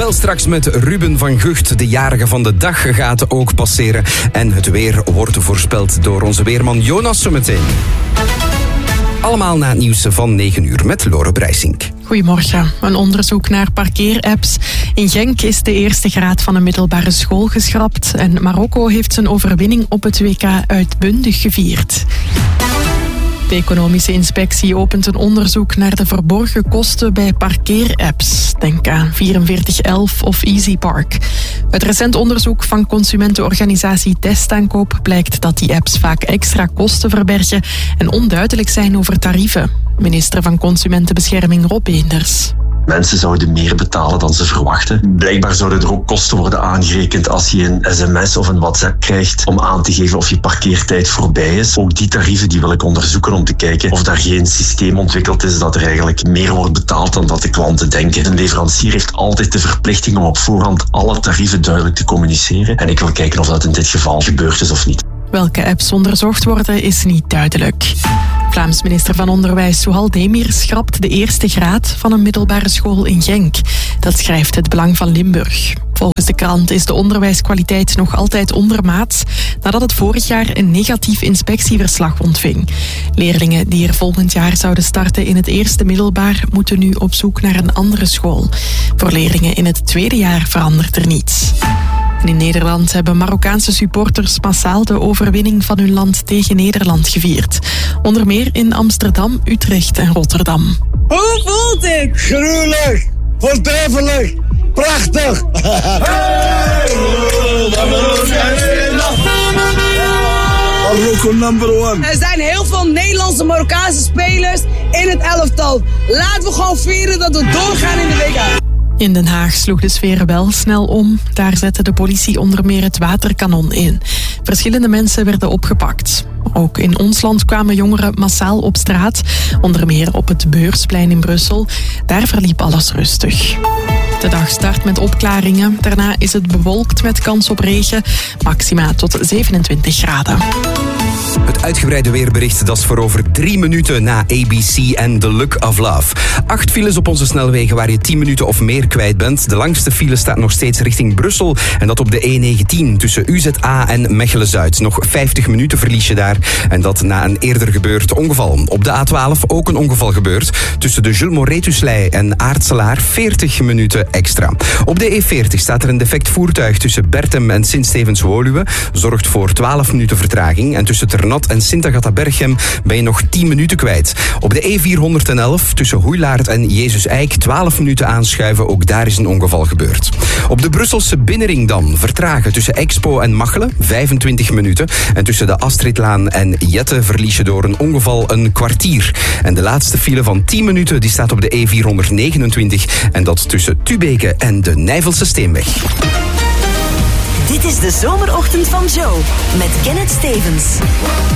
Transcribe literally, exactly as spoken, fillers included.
Bel straks met Ruben van Gucht. De jarige van de dag gaat ook passeren. En het weer wordt voorspeld door onze weerman Jonas zometeen. Allemaal na het nieuws van negen uur met Lore Breisink. Goedemorgen. Een onderzoek naar parkeerapps. In Genk is de eerste graad van een middelbare school geschrapt. En Marokko heeft zijn overwinning op het W K uitbundig gevierd. De Economische Inspectie opent een onderzoek naar de verborgen kosten bij parkeerapps. Denk aan vierenveertig elf of EasyPark. Uit recent onderzoek van consumentenorganisatie Testaankoop blijkt dat die apps vaak extra kosten verbergen en onduidelijk zijn over tarieven. Minister van Consumentenbescherming Rob Eenders. Mensen zouden meer betalen dan ze verwachten. Blijkbaar zouden er ook kosten worden aangerekend als je een sms of een WhatsApp krijgt om aan te geven of je parkeertijd voorbij is. Ook die tarieven die wil ik onderzoeken om te kijken of daar geen systeem ontwikkeld is dat er eigenlijk meer wordt betaald dan dat de klanten denken. Een leverancier heeft altijd de verplichting om op voorhand alle tarieven duidelijk te communiceren. En ik wil kijken of dat in dit geval gebeurd is of niet. Welke apps onderzocht worden is niet duidelijk. Vlaams minister van Onderwijs Souhal Demir schrapt de eerste graad van een middelbare school in Genk. Dat schrijft Het Belang van Limburg. Volgens de krant is de onderwijskwaliteit nog altijd ondermaats nadat het vorig jaar een negatief inspectieverslag ontving. Leerlingen die er volgend jaar zouden starten in het eerste middelbaar moeten nu op zoek naar een andere school. Voor leerlingen in het tweede jaar verandert er niets. En in Nederland hebben Marokkaanse supporters massaal de overwinning van hun land tegen Nederland gevierd. Onder meer in Amsterdam, Utrecht en Rotterdam. Hoe voelt het? Gruwelijk, voortreffelijk, prachtig. Er zijn heel veel Nederlandse Marokkaanse spelers in het elftal. Laten we gewoon vieren dat we doorgaan in de W K. In Den Haag sloeg de sfeer wel snel om. Daar zette de politie onder meer het waterkanon in. Verschillende mensen werden opgepakt. Ook in ons land kwamen jongeren massaal op straat. Onder meer op het Beursplein in Brussel. Daar verliep alles rustig. De dag start met opklaringen. Daarna is het bewolkt met kans op regen. Maxima tot zevenentwintig graden. Het uitgebreide weerbericht, dat is voor over drie minuten na A B C en The Look of Love. Acht files op onze snelwegen waar je tien minuten of meer kwijt bent. De langste file staat nog steeds richting Brussel. En dat op de E negentien tussen U Z A en Mechelen-Zuid. Nog vijftig minuten verlies je daar. En dat na een eerder gebeurd ongeval. Op de A twaalf ook een ongeval gebeurd. Tussen de Jules Moretuslei en Aartselaar veertig minuten extra. Op de E veertig staat er een defect voertuig tussen Bertem en Sint-Stevens-Woluwe. Zorgt voor twaalf minuten vertraging. En tussen Ternat en Sint-Agatha-Berchem ben je nog tien minuten kwijt. Op de E vierhonderdelf tussen Hoeilaard en Jezus Eik twaalf minuten aanschuiven. Ook daar is een ongeval gebeurd. Op de Brusselse binnenring dan vertragen tussen Expo en Machelen vijfentwintig minuten. En tussen de Astridlaan en Jette verlies je door een ongeval een kwartier. En de laatste file van tien minuten die staat op de E vierhonderdnegenentwintig. En dat tussen Tubeke en de Nijvelse Steenweg. Dit is de zomerochtend van Joe met Kenneth Stevens.